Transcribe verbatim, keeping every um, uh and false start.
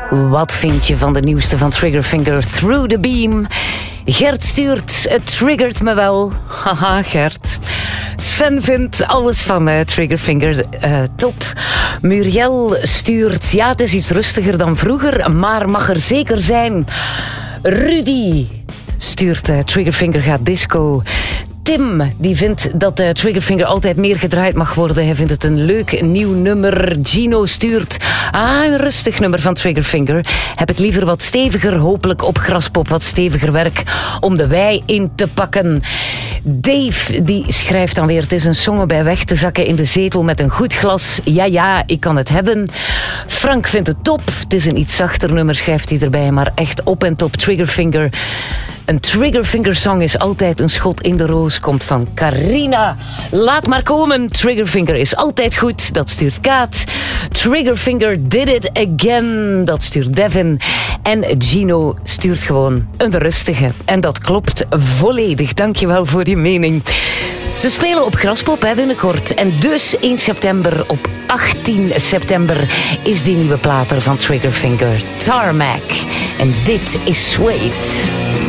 Wat vind je van de nieuwste van Triggerfinger, Through the Beam? Gert stuurt, het triggert me wel. Haha, Gert. Sven vindt alles van uh, Triggerfinger uh, top. Muriel stuurt, ja, het is iets rustiger dan vroeger, maar mag er zeker zijn. Rudy stuurt, uh, Triggerfinger gaat disco. Tim, die vindt dat uh, Triggerfinger altijd meer gedraaid mag worden. Hij vindt het een leuk nieuw nummer. Gino stuurt, ah, een rustig nummer van Triggerfinger. Heb het liever wat steviger, hopelijk op Graspop wat steviger werk om de wei in te pakken. Dave, die schrijft dan weer, het is een song om bij weg te zakken in de zetel met een goed glas. Ja, ja, ik kan het hebben. Frank vindt het top. Het is een iets zachter nummer, schrijft hij erbij, maar echt op en top Triggerfinger. Een Triggerfinger-song is altijd een schot in de roos. Komt van Carina. Laat maar komen. Triggerfinger is altijd goed. Dat stuurt Kaat. Triggerfinger did it again. Dat stuurt Devin. En Gino stuurt gewoon een rustige. En dat klopt volledig. Dankjewel voor je mening. Ze spelen op Graspop hè, binnenkort. En dus in september, op achttien september, is die nieuwe plater van Triggerfinger. Tarmac. En dit is Sweet.